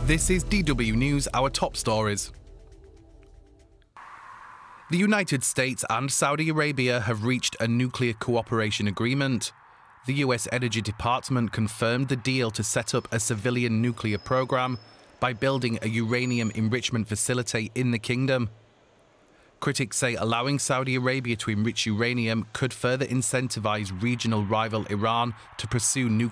This is DW News, our top stories. The United States and Saudi Arabia have reached a nuclear cooperation agreement. The US Energy Department confirmed the deal to set up a civilian nuclear program by building a uranium enrichment facility in the kingdom. Critics say allowing Saudi Arabia to enrich uranium could further incentivize regional rival Iran to pursue nuclear